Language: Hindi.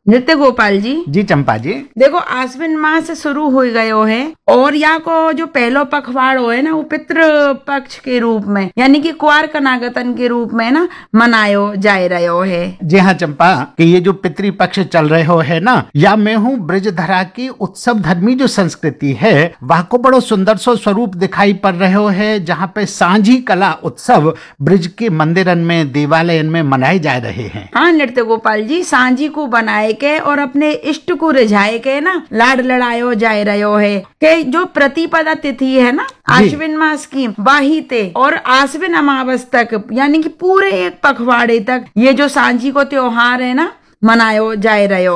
नृत्य गोपाल जी। जी चंपा जी। देखो आश्विन मास शुरू हो गयो है और या को जो पहलो पखवाड़ो है ना वो पितृ पक्ष के रूप में यानी कि कुआर कनागतन के रूप में ना मनायो जा रहो है। जी हाँ चंपा, कि ये जो पितृपक्ष चल रहे हो है ना, या मैं हूँ ब्रजधरा की उत्सव धर्मी जो संस्कृति है वह को बड़ो सुंदर सो स्वरूप दिखाई पड़ रहे हो है, जहाँ पे सांझी कला उत्सव ब्रज के मंदिरन में देवालयन में मनाए जा रहे हैं। हाँ नृत्य गोपाल जी, सांझी को बनाए के और अपने इष्ट को रिझाए के ना लाड लड़ायो जा रहो है के जो प्रतिपदा तिथि है ना आश्विन मास की वाहिते और आश्विन अमावस तक यानी कि पूरे एक पखवाड़े तक ये जो सांझी को त्योहार है ना मनायो जा रहो